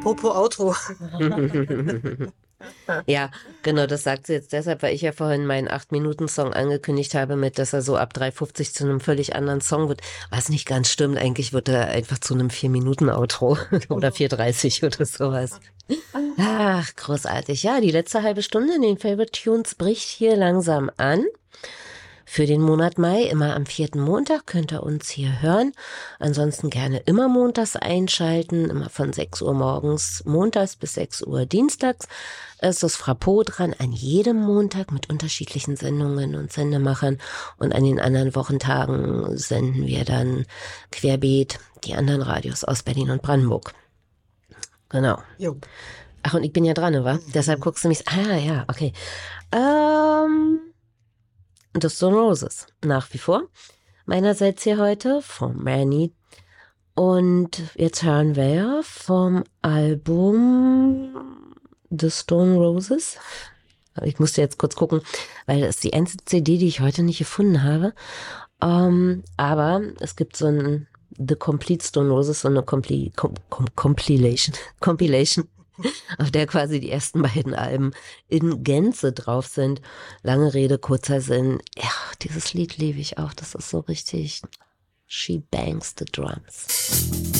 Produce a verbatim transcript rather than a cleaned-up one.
Apropos Outro. Ja, genau, das sagt sie jetzt deshalb, weil ich ja vorhin meinen acht minuten song angekündigt habe, mit, dass er so ab drei fünfzig zu einem völlig anderen Song wird. Was nicht ganz stimmt, eigentlich wird er einfach zu einem vier minuten outro oder vier dreißig oder sowas. Ach, großartig. Ja, die letzte halbe Stunde in den Favorite Tunes bricht hier langsam an. Für den Monat Mai, immer am vierten Montag, könnt ihr uns hier hören. Ansonsten gerne immer montags einschalten, immer von sechs Uhr morgens montags bis sechs Uhr dienstags. Ist das Frappot dran an jedem Montag mit unterschiedlichen Sendungen und Sendemachern. Und an den anderen Wochentagen senden wir dann querbeet die anderen Radios aus Berlin und Brandenburg. Genau. Jo. Ach, und ich bin ja dran, wa? Mhm. Deshalb guckst du mich... Ah, ja, okay. Ähm... The Stone Roses, nach wie vor. Meinerseits hier heute vom Manny. Und jetzt hören wir vom Album The Stone Roses. Ich musste jetzt kurz gucken, weil das ist die einzige C D, die ich heute nicht gefunden habe. Um, aber es gibt so ein The Complete Stone Roses, so eine Compli- Com- Com- Compilation, Compilation, auf der quasi die ersten beiden Alben in Gänze drauf sind. Lange Rede, kurzer Sinn. Ja, dieses Lied liebe ich auch. Das ist so richtig She Bangs the Drums.